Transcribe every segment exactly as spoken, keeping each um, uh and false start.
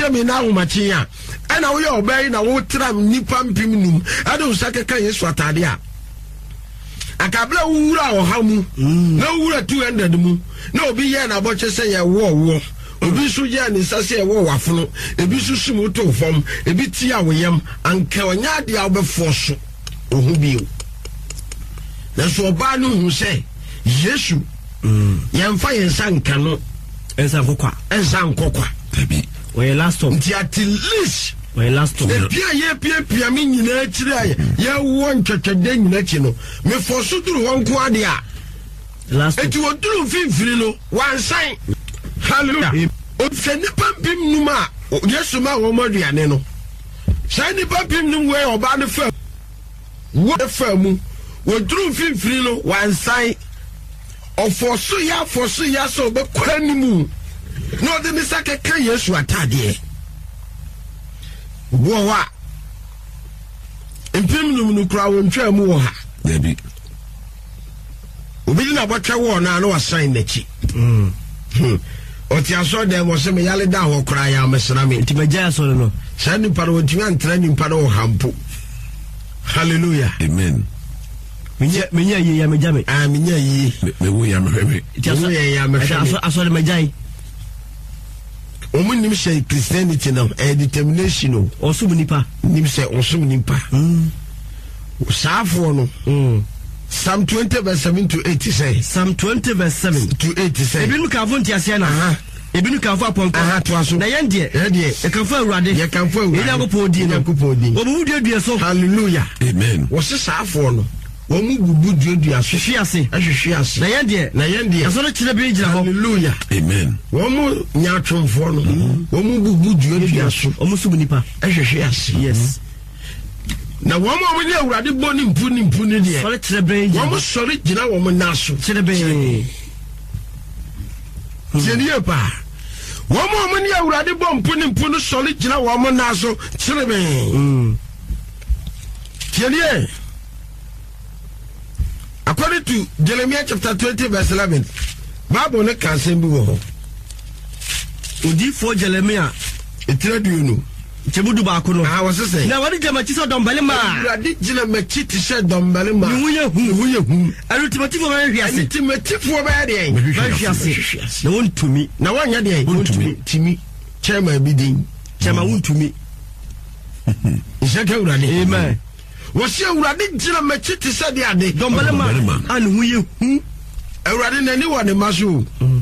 me na wo machi a ana wo ye obey na wo tram nipa mpim num ade wo sakeka Yesu atade a akabla wura o hamu na wura two hundred mu na obi ye na boche se ye wo wo obi so ye ni sase ye wo wafono ebi so sum to fam ebi ti awoyam anka onya de a obefo so ohu bio na so oba no hu se Yesu yamfa yensa nka no ensa nkokwa ensa nkokwa tabi we last stop nti at least we last stop pia ye pia pia me nyina akire aye ye wo ntwetwede nyina chi no me forso duru won ko ade a last eti wo duru finfiri no wansan hallelujah o feni pampim numa Yesu ma wo maduane no sai ni pampim num we oba ne fa wo fa mu wo duru finfiri no wansan ofoso ya foso ya so be kwani mu no de misaka kan Yesu atade wo wa empim num no kra wo ntwa mu wo ha dabi obi na botwa wo na na wasan nachi mm o ti aso de mo se me yale da ho kra ya mesra me ti magya so no sani para wo tinga ntra ni para wo hampo hallelujah amen minya minya ye ya magya me ah minya yi me wo ya me me ti aso ye ya me aso aso le magya omo nim say Christianity no a determination no osum nipa nim say osum nipa mm safo no mm Psalm twenty verse seven to eight say Psalm twenty verse seven to eight say ebinu ka vonti ase na ha ebinu ka fa ponko aha to aso na yende yende e kan fa urade ye kan fa urade enya ko podi no ko podi obu duadua so hallelujah amen wo se safo no wo mu bubu duadua so hwe ase ahwe ase na yende na yende aso no kire be gira ho hallelujah amen wo mu nya twomfo no wo mu bubu duadua so o mu sub nipa ahwe ase yes na wo mo mo nya urade boni mpu ni mpu ni de sori kire be gira wo mo sori gina wo mo naso kire be tienie pa wo mo mo nya urade bo mpu ni mpu no sori gina wo mo naso kire be mm tienie. According to Jeremiah chapter twenty verse eleven, Bible ne kan say bi wo ho. Odi for Jeremiah etiradu no. Chebudu ba ko no. Ah wo say. Na wadi jama chi so dombale ma. Urade gina ma chi ti she dombale ma. Ni huye hu huye hu. Ultimate fo ba hwiase. Ultimate fo ba de. Ba hwiase. Na won tumi. Na wanya de. Won tumi. Timi. Chairman bi din. Chairman won tumi. Isaka urade. Amen. Wasi urade gina ma chi ti se de ade. Dombale ma. An huye hu. Urade na ni wo ne maso.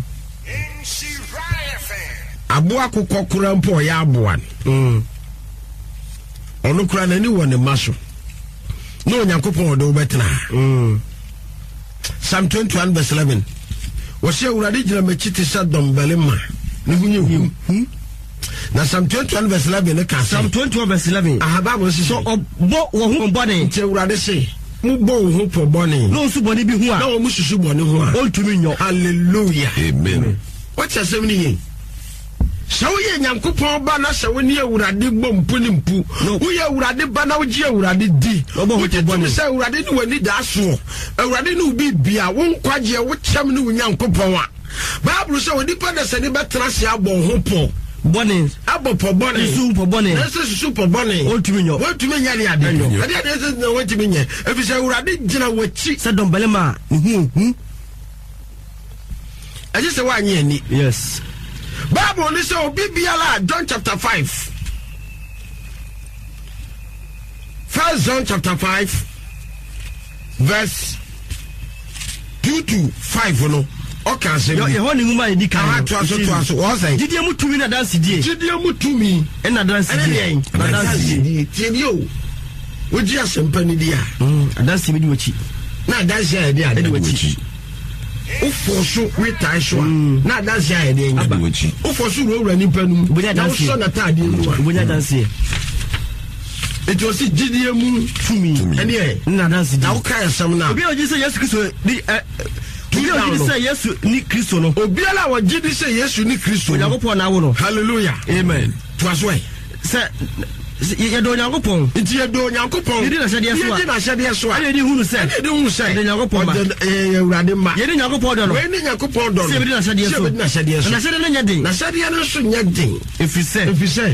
Aboa kokokura mpo ya aboa. Mm. Ono kura na ni wo ne maso. No Nyankopon do betena. Mm. Psalm twenty-one verse eleven. Wasi urade gina ma chi ti se dombale ma. Ni hunye hu. Na Psalm twenty-one verse eleven ne ka Psalm twenty-one verse eleven. Ah Bible say so obo wo hu bone. Nti urade say mu bo hu po bone. No su bone bi hu a. Na wo mu susu bone hu a. On tumi nyo. Hallelujah. Amen. What you say me? So ye Nyankopon ba na se woni awurade bom puni mpu wo ye awurade ba na wo ji awurade di wo je bom se awurade ni wani da so awurade ni ubi bia wo nkwaje wo kyam ni wo Nyankopon a Bible say woni pa da se ni betra se abon ho po bone abo po bone su po bone na se su po bone o tumi nyo wo tumi nya ni ade ade ade se na wo tumi nya efi se awurade gina wachi se dombele ma hu hu aje se wa anya ni yes Bible ni say obi biala John chapter five. First John chapter five verse two to five no. Okay say. Yo ho ni nguma edi kan. Ah to aso to aso. What say? Didie mutumi na dance die. Didie mutumi. E na dance die. Na dance die. Tie yo. Woji asempa ni dia. Mm, dance mi di wachi. Na dance ya dia di wachi. Ufosu retai so na dance ya de nyaba ufosu ro ro ni panu na so na tade nu ubonya dance it was gidie mu tumi ene e na dance na uka sam na obi oji say Yesu Kristo ni obi oji say Yesu ni Kristo no obi ala wo gidi say Yesu ni Kristo Yakopon na wo no hallelujah amen to as well say ye do Yakopon nti ye do Yakopon ye di na hyede so a ye di na hyede so a ye di hunu say ye di hunu say ye di Yakopon ma eh urade ma ye di Yakopon do no we ni Yakopon do no se ye di na hyede so na hyede so na hyede no nya den na hyede no so nya den if you say if you say